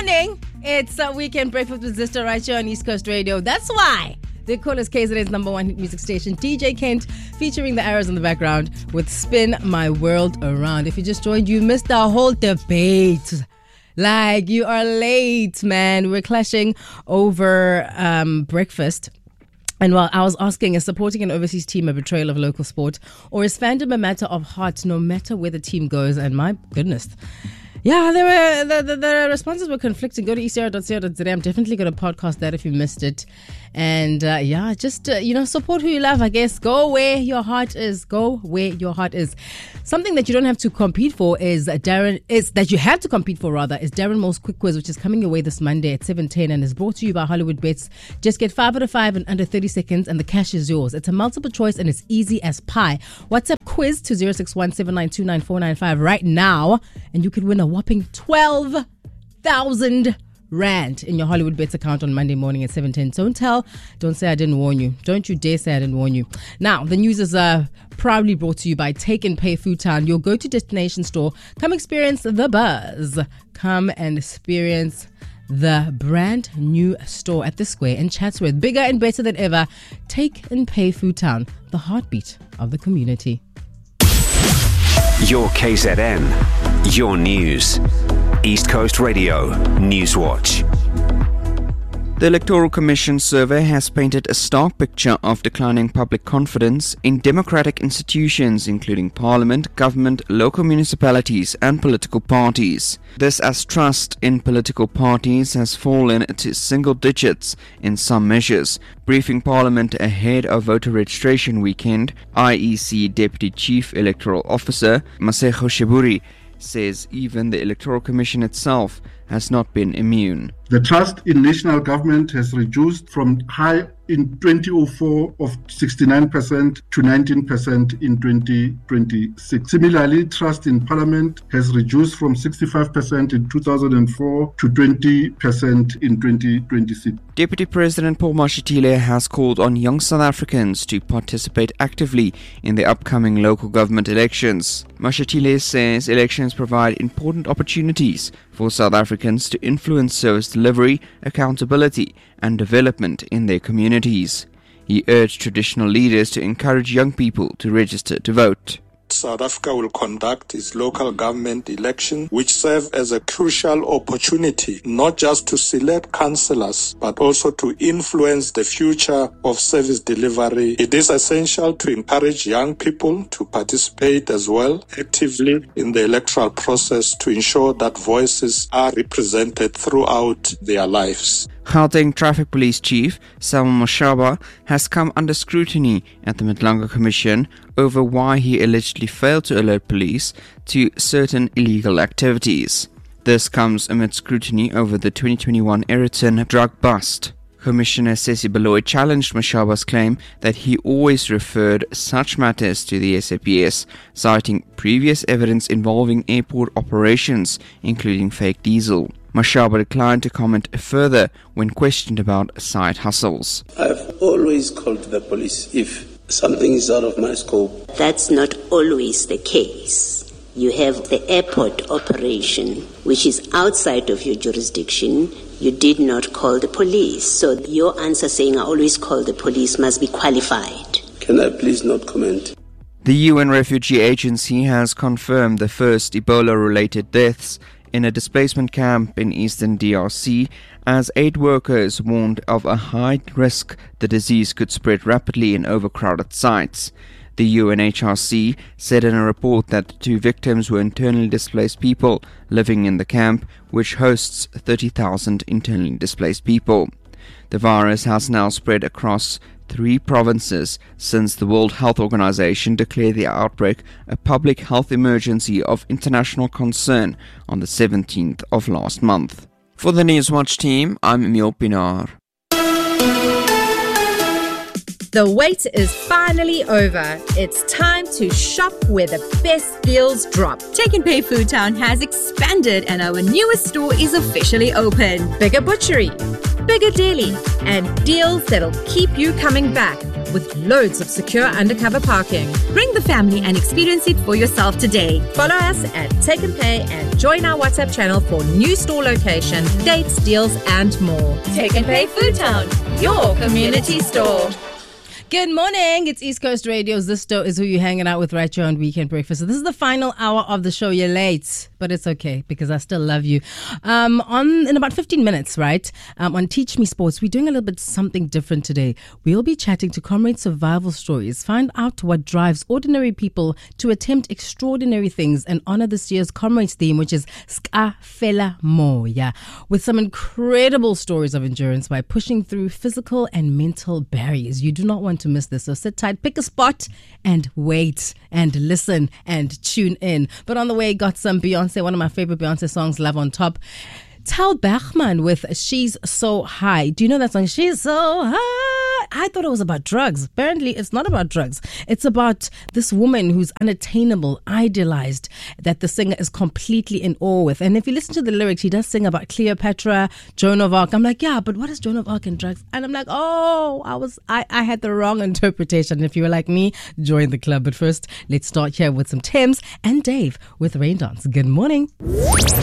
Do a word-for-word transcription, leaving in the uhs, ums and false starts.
morning. It's a weekend breakfast with Zista right here on East Coast Radio. That's why they call us K Z N's number one hit music station. D J Kent featuring the arrows in the background with Spin My World Around. If you just joined, you missed our whole debate. Like, you are late, man. We're clashing over um, breakfast. And while I was asking, is supporting an overseas team a betrayal of local sport, or is fandom a matter of heart no matter where the team goes? And my goodness. Yeah, there were the, the, the responses were conflicting. Go to e c r dot co dot z a. I'm definitely going to podcast that if you missed it. And uh, yeah, just, uh, you know, support who you love, I guess. Go where your heart is. Go where your heart is. Something that you don't have to compete for is Darren, is that you have to compete for rather, is Darren Moore's Quick Quiz, which is coming your way this Monday at seven ten and is brought to you by Hollywood Bets. Just get five out of five in under thirty seconds and the cash is yours. It's a multiple choice and it's easy as pie. WhatsApp quiz to zero six one seven nine two nine four nine five right now and you could win a whopping twelve thousand rand in your Hollywood Bets account on Monday morning at seven ten. Don't tell, don't say I didn't warn you. Don't you dare say I didn't warn you. Now, the news is uh, proudly brought to you by Take and Pay Food Town, your go-to destination store. Come experience the buzz. Come and experience the brand new store at the Square in Chatsworth. Bigger and better than ever. Take and Pay Food Town, the heartbeat of the community. Your K Z N, your news. East Coast Radio Newswatch. The Electoral Commission survey has painted a stark picture of declining public confidence in democratic institutions including parliament, government, local municipalities and political parties. This as trust in political parties has fallen to single digits in some measures. Briefing Parliament ahead of voter registration weekend, I E C Deputy Chief Electoral Officer Masego Sheburi says even the Electoral Commission itself has not been immune. The trust in national government has reduced from high in twenty oh four of sixty-nine percent to nineteen percent in twenty twenty-six. Similarly, trust in parliament has reduced from sixty-five percent in two thousand four to twenty percent in twenty twenty-six. Deputy President Paul Mashatile has called on young South Africans to participate actively in the upcoming local government elections. Mashatile says elections provide important opportunities for South Africans to influence service delivery, accountability and development in their communities. He urged traditional leaders to encourage young people to register to vote. South Africa will conduct its local government election, which serve as a crucial opportunity not just to select councillors, but also to influence the future of service delivery. It is essential to encourage young people to participate as well actively in the electoral process to ensure that voices are represented throughout their lives. Gauteng Traffic Police Chief Samuel Mashaba has come under scrutiny at the Madlanga Commission over why he allegedly failed to alert police to certain illegal activities. This comes amid scrutiny over the twenty twenty-one Ayrton drug bust. Commissioner Sesi Baloy challenged Mashaba's claim that he always referred such matters to the S A P S, citing previous evidence involving airport operations, including fake diesel. Mashaba declined to comment further when questioned about side hustles. I've always called the police if something is out of my scope. That's not always the case. You have the airport operation, which is outside of your jurisdiction. You did not call the police. So your answer saying I always call the police must be qualified. Can I please not comment? The U N Refugee Agency has confirmed the first Ebola-related deaths in a displacement camp in eastern D R C, as aid workers warned of a high risk the disease could spread rapidly in overcrowded sites. The U N H R C said in a report that the two victims were internally displaced people living in the camp, which hosts thirty thousand internally displaced people. The virus has now spread across three provinces since the World Health Organization declared the outbreak a public health emergency of international concern on the seventeenth of last month. For the Newswatch team, I'm Emil Pinar. The wait is finally over. It's time to shop where the best deals drop. Take and Pay Food Town has expanded and our newest store is officially open. Bigger butchery, bigger deli, and deals that'll keep you coming back. with loads of secure undercover parking. Bring the family and experience it for yourself today. Follow us at Take and Pay and join our WhatsApp channel for new store location, dates, deals, and more. Take and Pay Food Town, your community store. Good morning. It's East Coast Radio. Zisto is who you're hanging out with right here on Weekend Breakfast. So this is the final hour of the show. You're late, but it's okay because I still love you. Um, on in about fifteen minutes, right? Um, on Teach Me Sports, we're doing a little bit something different today. We'll be chatting to comrade survival stories, find out what drives ordinary people to attempt extraordinary things, and honor this year's comrades theme, which is Ska Fela Moya, with some incredible stories of endurance by pushing through physical and mental barriers. You do not want to miss this, so sit tight, pick a spot and wait and listen and tune in. But on the way, got some Beyonce, one of my favorite Beyonce songs, Love on Top. Tal Bachman with She's So High. Do you know that song? She's so high. I thought it was about drugs. Apparently, it's not about drugs. It's about this woman who's unattainable, idealized, that the singer is completely in awe with. And if you listen to the lyrics, he does sing about Cleopatra, Joan of Arc. I'm like, yeah, but what is Joan of Arc and drugs? And I'm like, oh, I was, I, I had the wrong interpretation. If you were like me, join the club. But first, let's start here with some Thames and Dave with Rain Dance. Good morning.